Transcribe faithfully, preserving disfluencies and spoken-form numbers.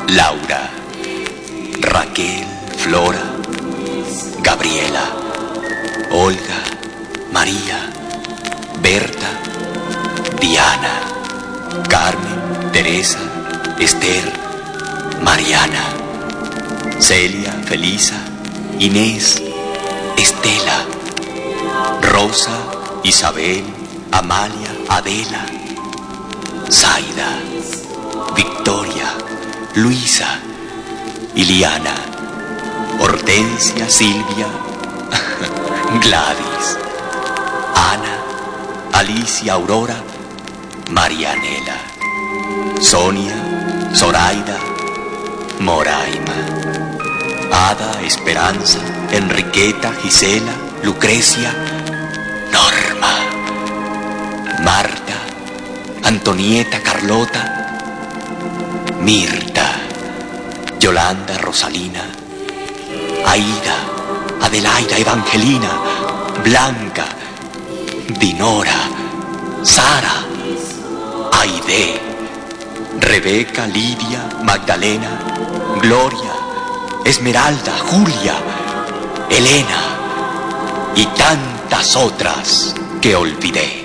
Laura, Raquel, Flora, Gabriela, Olga, María, Berta, Diana, Carmen, Teresa, Esther, Mariana, Celia, Felisa, Inés, Estela, Rosa, Isabel, Amalia, Adela, Zaida, Victoria, Luisa, Iliana, Hortensia, Silvia, Gladys, Ana, Alicia, Aurora, Marianela, Sonia, Zoraida, Moraima, Ada, Esperanza, Enriqueta, Gisela, Lucrecia, Norma, Marta, Antonieta, Carlota, Mirta, Yolanda, Rosalina, Aida, Adelaida, Evangelina, Blanca, Dinora, Sara, Aide, Rebeca, Lidia, Magdalena, Gloria, Esmeralda, Julia, Elena y tantas otras que olvidé.